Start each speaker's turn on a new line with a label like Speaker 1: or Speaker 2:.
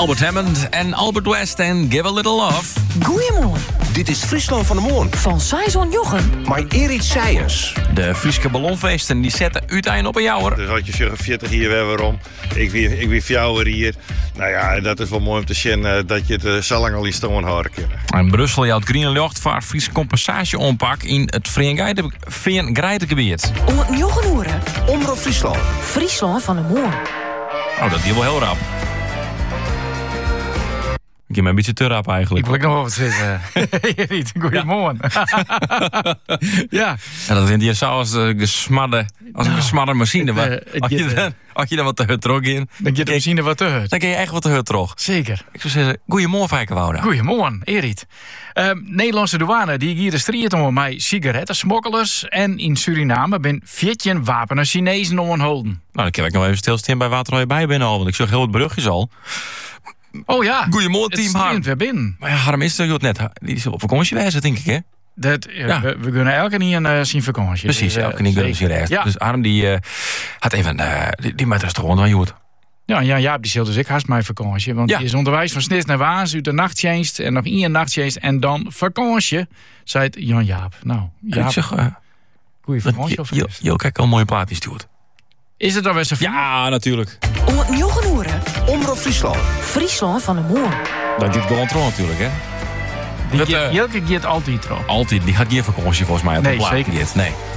Speaker 1: Albert Hammond en Albert West en Give a Little Love.
Speaker 2: Goeiemorgen.
Speaker 3: Dit is Friesland van de Moon.
Speaker 2: Van Saison Jochem.
Speaker 3: Maar Erik Seijers.
Speaker 1: De Frieske ballonfeesten die zetten uiteindelijk op een jouwer.
Speaker 4: Dus had je zeggen 40 hier weer waarom. Ik wie fjouwer hier. Nou ja, dat is wel mooi om te zien dat je het zo lang al in stoon houden kunnen.
Speaker 1: En Brussel jouwt groene lucht voor Fries compensatieonpak in het Veengrijdengebied.
Speaker 2: Om het Jochenoeren.
Speaker 3: Omroep Friesland.
Speaker 2: Friesland van de Moon.
Speaker 1: Oh, dat die wel heel rap. Ik heb me een beetje te rap eigenlijk.
Speaker 5: Ik wil nog wel wat zeggen. Erik, goeiemorgen. Ja.
Speaker 1: En dat vindt je zo als een gesmadde machine. Had je dan wat te hut trok in?
Speaker 5: Dan je de machine wat te hut.
Speaker 1: Dan kun je echt wat te hut trog.
Speaker 5: Zeker.
Speaker 1: Ik zou zeggen, goeiemorgen Fijkenwoude.
Speaker 5: Goeiemorgen, Erik. Nederlandse douane die hier de strijd om mij sigarettensmokkelers. En in Suriname ben 14 wapenen Chinezen onholden.
Speaker 1: Nou, dan kan ik nog even stilstaan bij Waterrooie bij binnen al. Want ik zag heel het brugjes al.
Speaker 5: Oh ja.
Speaker 1: Goeiemorgen, team Harm.
Speaker 5: Het weer binnen.
Speaker 1: Maar ja, Harm is er net. Die is op vakantie wijzen, denk ik, hè?
Speaker 5: Ja. We kunnen elke niet zien vakantie.
Speaker 1: Precies,
Speaker 5: dus,
Speaker 1: elke niet kunnen zien recht.
Speaker 5: Ja.
Speaker 1: Dus Harm die had even die met restaurant van Joet.
Speaker 5: Ja, die zult dus ik haast mijn vakantie. Want die is onderwijs van Snis naar Waas uit de nachtdienst. En nog 1 nachtdienst en dan vakantie. Zei het Jan Jaap. Nou, Jaap.
Speaker 1: Ik zeg,
Speaker 5: goeie vakantie of
Speaker 1: Jo, kijk, al een mooie plaat die stuurt.
Speaker 5: Is het dan weer zo?
Speaker 1: Ja, natuurlijk.
Speaker 2: Om het Jochenoeren.
Speaker 3: Omroep Friesland.
Speaker 2: Friesland van de Moon.
Speaker 1: Dat dit gewoon trouw natuurlijk, hè?
Speaker 5: Jelke gaat altijd trouw.
Speaker 1: Altijd, die gaat geen vakantie volgens mij op
Speaker 5: Nee,
Speaker 1: de plaat.
Speaker 5: zeker.
Speaker 1: Nee.